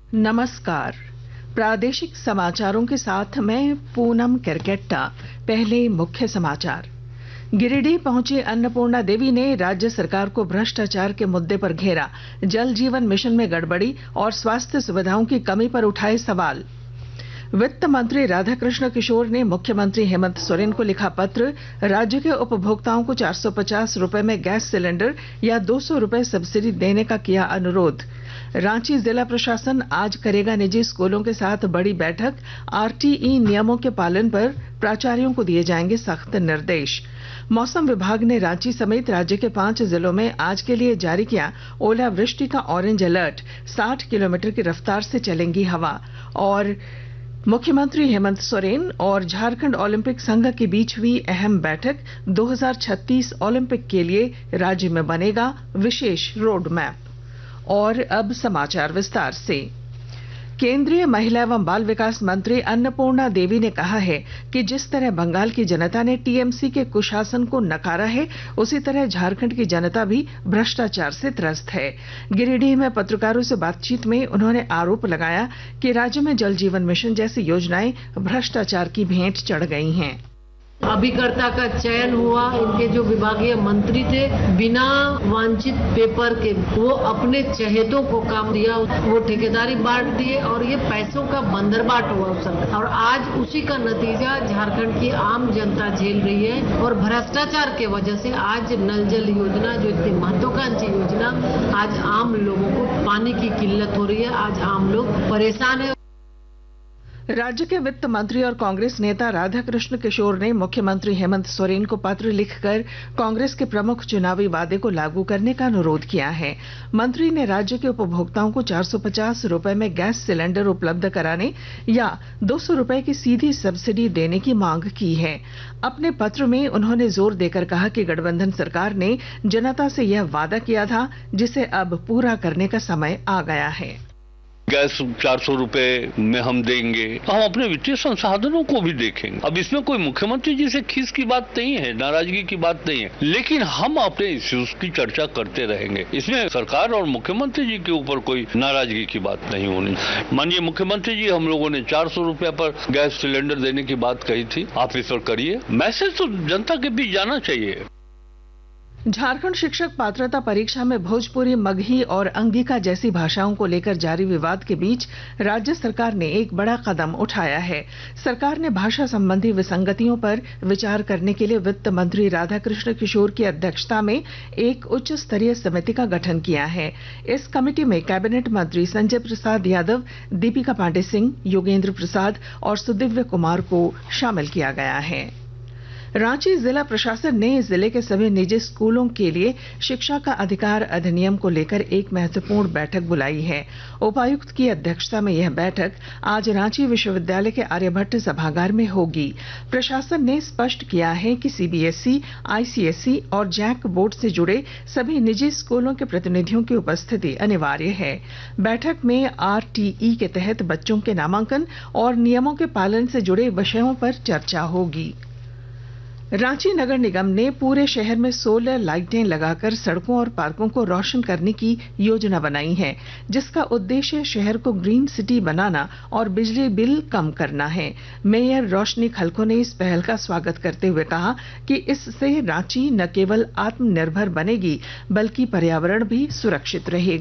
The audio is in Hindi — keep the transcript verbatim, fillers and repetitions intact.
नमस्कार। प्रादेशिक समाचारों के साथ मैं पूनम केरकेट्टा। पहले मुख्य समाचार। गिरिडीह पहुंची अन्नपूर्णा देवी ने राज्य सरकार को भ्रष्टाचार के मुद्दे पर घेरा। जल जीवन मिशन में गड़बड़ी और स्वास्थ्य सुविधाओं की कमी पर उठाए सवाल। वित्त मंत्री राधाकृष्ण किशोर ने मुख्यमंत्री हेमंत सोरेन को लिखा पत्र। राज्य के उपभोक्ताओं को चार सौ पचास रुपए में गैस सिलेंडर या दो सौ रुपए सब्सिडी देने का किया अनुरोध। रांची जिला प्रशासन आज करेगा निजी स्कूलों के साथ बड़ी बैठक। आरटीई नियमों के पालन पर प्राचार्यों को दिए जाएंगे सख्त निर्देश। मौसम विभाग ने रांची समेत राज्य के पांच जिलों में आज के लिए जारी किया ओलावृष्टि का ऑरेंज अलर्ट। साठ किलोमीटर की रफ्तार से चलेंगी हवा। और मुख्यमंत्री हेमंत सोरेन और झारखंड ओलंपिक संघ के बीच हुई अहम बैठक। दो हज़ार छत्तीस ओलंपिक के लिए राज्य में बनेगा विशेष रोड मैप। और अब समाचार विस्तार से। केंद्रीय महिला एवं बाल विकास मंत्री अन्नपूर्णा देवी ने कहा है कि जिस तरह बंगाल की जनता ने टीएमसी के कुशासन को नकारा है, उसी तरह झारखंड की जनता भी भ्रष्टाचार से त्रस्त है। गिरिडीह में पत्रकारों से बातचीत में उन्होंने आरोप लगाया कि राज्य में जल जीवन मिशन जैसी योजनाएं भ्रष्टाचार की भेंट चढ़ गई हैं। अभिकर्ता का चयन हुआ, इनके जो विभागीय मंत्री थे बिना वांछित पेपर के वो अपने चहेतों को काम दिया, वो ठेकेदारी बांट दिए और ये पैसों का बंदरबाट हुआ उस सरकार। और आज उसी का नतीजा झारखंड की आम जनता झेल रही है। और भ्रष्टाचार के वजह से आज नल जल योजना जो इतनी महत्वाकांक्षी योजना, आज आम लोगों को पानी की किल्लत हो रही है। आज आम लोग परेशान है। राज्य के वित्त मंत्री और कांग्रेस नेता राधाकृष्ण किशोर ने मुख्यमंत्री हेमंत सोरेन को पत्र लिखकर कांग्रेस के प्रमुख चुनावी वादे को लागू करने का अनुरोध किया है। मंत्री ने राज्य के उपभोक्ताओं को चार सौ पचास रुपए में गैस सिलेंडर उपलब्ध कराने या दो सौ रुपए की सीधी सब्सिडी देने की मांग की है। अपने पत्र में उन्होंने जोर देकर कहा कि गठबंधन सरकार ने जनता से यह वादा किया था, जिसे अब पूरा करने का समय आ गया है। गैस चार सौ रुपए में हम देंगे, हम अपने वित्तीय संसाधनों को भी देखेंगे। अब इसमें कोई मुख्यमंत्री जी से खीस की बात नहीं है, नाराजगी की बात नहीं है, लेकिन हम अपने इश्यूज की चर्चा करते रहेंगे। इसमें सरकार और मुख्यमंत्री जी के ऊपर कोई नाराजगी की बात नहीं होनी। माननीय मुख्यमंत्री जी, हम लोगों ने चार सौ रुपए पर गैस सिलेंडर देने की बात कही थी, आप इस पर करिए। मैसेज तो जनता के बीच जाना चाहिए। झारखंड शिक्षक पात्रता परीक्षा में भोजपुरी, मगही और अंगिका जैसी भाषाओं को लेकर जारी विवाद के बीच राज्य सरकार ने एक बड़ा कदम उठाया है। सरकार ने भाषा संबंधी विसंगतियों पर विचार करने के लिए वित्त मंत्री राधाकृष्ण किशोर की अध्यक्षता में एक उच्च स्तरीय समिति का गठन किया है। इस कमेटी में कैबिनेट मंत्री संजय प्रसाद यादव, दीपिका पांडे सिंह, योगेंद्र प्रसाद और सुदिव्य कुमार को शामिल किया गया है। रांची जिला प्रशासन ने जिले के सभी निजी स्कूलों के लिए शिक्षा का अधिकार अधिनियम को लेकर एक महत्वपूर्ण बैठक बुलाई है। उपायुक्त की अध्यक्षता में यह बैठक आज रांची विश्वविद्यालय के आर्यभट्ट सभागार में होगी। प्रशासन ने स्पष्ट किया है कि सीबीएसई, आईसीएसई और जैक बोर्ड से जुड़े सभी निजी स्कूलों के प्रतिनिधियों की उपस्थिति अनिवार्य है। बैठक में आरटीई के तहत बच्चों के नामांकन और नियमों के पालन से जुड़े विषयों पर चर्चा होगी। रांची नगर निगम ने पूरे शहर में सोलर लाइटें लगाकर सड़कों और पार्कों को रोशन करने की योजना बनाई है, जिसका उद्देश्य शहर को ग्रीन सिटी बनाना और बिजली बिल कम करना है। मेयर रोशनी खलको ने इस पहल का स्वागत करते हुए कहा कि इससे रांची न केवल आत्मनिर्भर बनेगी, बल्कि पर्यावरण भी सुरक्षित रहेगा।